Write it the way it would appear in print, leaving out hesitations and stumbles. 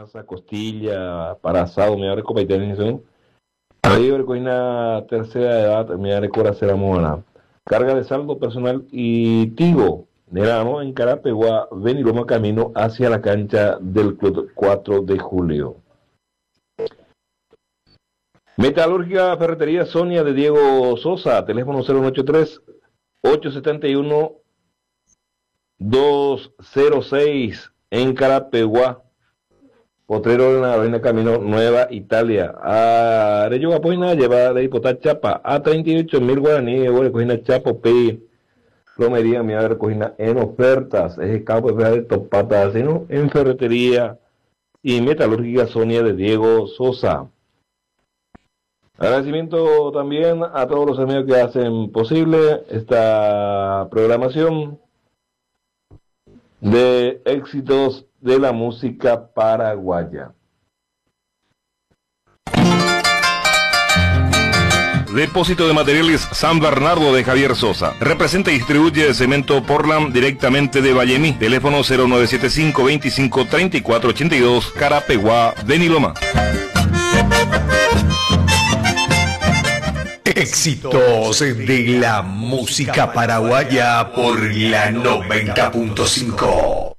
asa, costilla, para asado, me abre copa y tenisión. Ahí una tercera edad, me abre cora será mona. Carga de saldo personal y Tigo. Neramo en Carapegua, Beniloma camino hacia la cancha del club 4 de julio. Metalúrgica Ferretería Sonia de Diego Sosa, teléfono 083-871-206 en Carapegua. Potrero en la Avenida Camino Nueva Italia. A Reyo Apoina lleva de hipotar chapa a 38.000 guaraníes, cogina chapo pe plomería, me haber cogina en ofertas, es el campo de topatas, sino en ferretería y metalúrgica Sonia de Diego Sosa. Agradecimiento también a todos los amigos que hacen posible esta programación de éxitos de la música paraguaya. Depósito de Materiales San Bernardo de Javier Sosa. Representa y distribuye cemento Portland directamente de Vallemí. Teléfono 0975 25 34 82, Carapeguá, Beniloma. Éxitos de la música paraguaya por la 90.5.